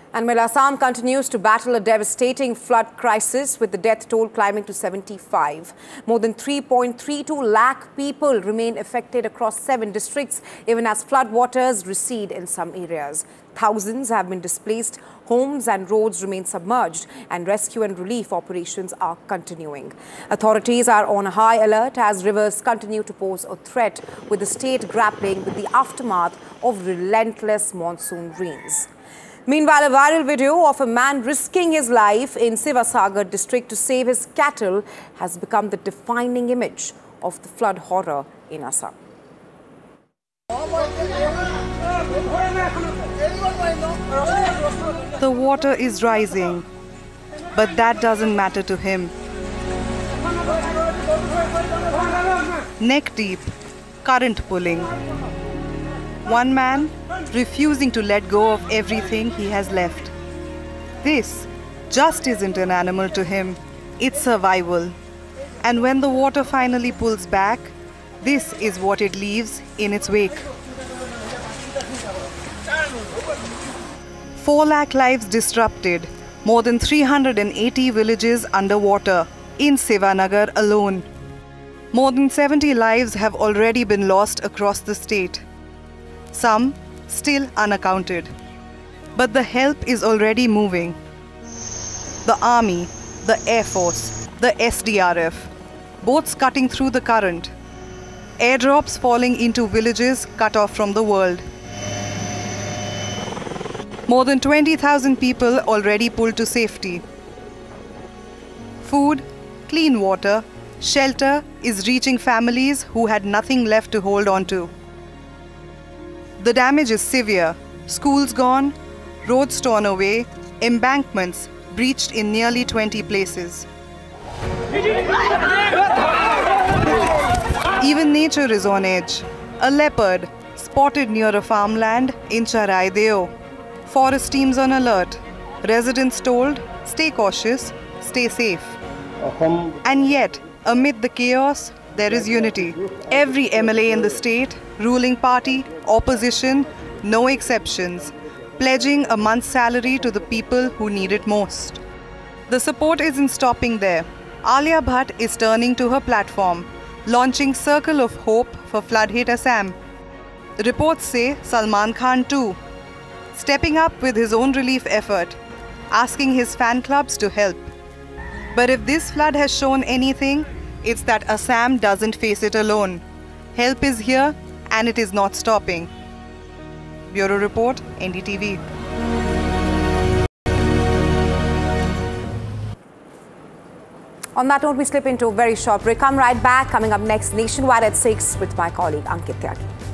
And while Assam continues to battle a devastating flood crisis with the death toll climbing to 75, more than 3.32 lakh people remain affected across 7 districts, even as flood waters recede in some areas. Thousands have been displaced, homes and roads remain submerged, and rescue and relief operations are continuing. Authorities are on high alert as rivers continue to pose a threat, with the state grappling with the aftermath of relentless monsoon rains. Meanwhile, a viral video of a man risking his life in Sivasagar district to save his cattle has become the defining image of the flood horror in Assam. The water is rising, but that doesn't matter to him. Neck deep, current pulling. One man refusing to let go of everything he has left. This just isn't an animal to him, it's survival. And when the water finally pulls back, this is what it leaves in its wake. 4 lakh lives disrupted, more than 380 villages underwater in Sivanagar alone. More than 70 lives have already been lost across the state. Some still unaccounted. But the help is already moving. The Army, the Air Force, the SDRF, boats cutting through the current. Airdrops falling into villages cut off from the world. More than 20,000 people already pulled to safety. Food, clean water, shelter is reaching families who had nothing left to hold on to. The damage is severe. Schools gone, roads torn away, embankments breached in nearly 20 places. Even nature is on edge. A leopard spotted near a farmland in Charai Deo. Forest teams on alert. Residents told, stay cautious, stay safe. And yet, amid the chaos, there is unity. Every MLA in the state, ruling party, opposition, no exceptions, pledging a month's salary to the people who need it most. The support isn't stopping there. Alia Bhatt is turning to her platform, launching Circle of Hope for flood-hit Assam. Reports say Salman Khan too, stepping up with his own relief effort, asking his fan clubs to help. But if this flood has shown anything, it's that Assam doesn't face it alone. Help is here and it is not stopping. Bureau Report, NDTV. On that note, we slip into a very short break. Come right back. Coming up next, Nationwide at 6 with my colleague Ankit Tyagi.